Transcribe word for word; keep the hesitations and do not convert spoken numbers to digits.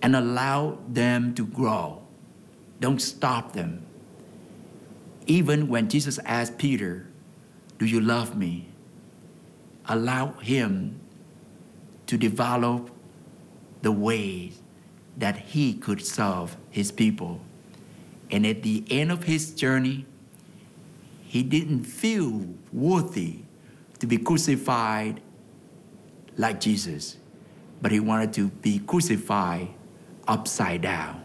and allow them to grow. Don't stop them. Even when Jesus asked Peter, do you love me? Allow him to develop the ways that he could serve his people. And at the end of his journey, he didn't feel worthy to be crucified like Jesus, but he wanted to be crucified upside down.